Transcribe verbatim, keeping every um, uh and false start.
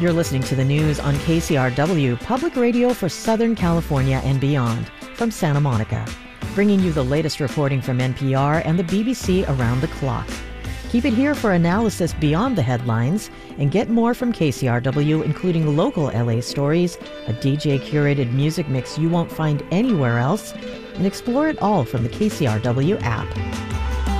You're listening to the news on K C R W, Public Radio for Southern California and beyond, from Santa Monica, bringing you the latest reporting from N P R and the B B C around the clock. Keep it here for analysis beyond the headlines and get more from K C R W, including local L A stories, a D J-curated music mix you won't find anywhere else, and explore it all from the K C R W app.